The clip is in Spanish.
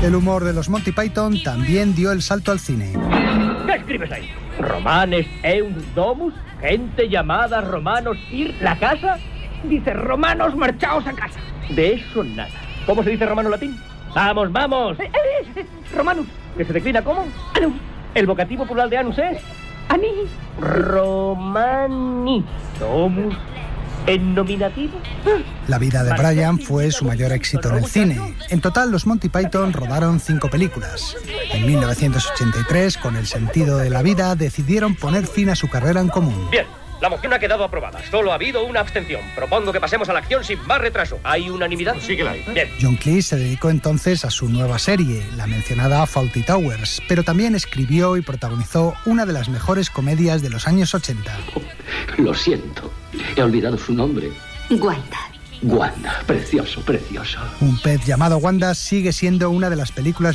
El humor de los Monty Python también dio el salto al cine. ¿Qué escribes ahí? ¿Romanes eunt domus? ¿Gente llamada romanos ir la casa? Dice romanos marchaos a casa. De eso nada. ¿Cómo se dice romano latín? ¡Vamos, vamos! Romanus. ¿Que se declina cómo? Anus. ¿El vocativo plural de anus es? Ani. Romani. Domus. ¿En nominativo? La vida de Brian fue su mayor éxito en el cine. En total, los Monty Python rodaron 5 películas. En 1983, con El sentido de la vida, decidieron poner fin a su carrera en común. Bien, la moción ha quedado aprobada. Solo ha habido una abstención. Propongo que pasemos a la acción sin más retraso. ¿Hay unanimidad? Sí que la hay. Bien. John Cleese se dedicó entonces a su nueva serie, la mencionada Fawlty Towers, pero también escribió y protagonizó una de las mejores comedias de los años 80. Lo siento, he olvidado su nombre. Wanda. Wanda, precioso, precioso. Un pez llamado Wanda sigue siendo una de las películas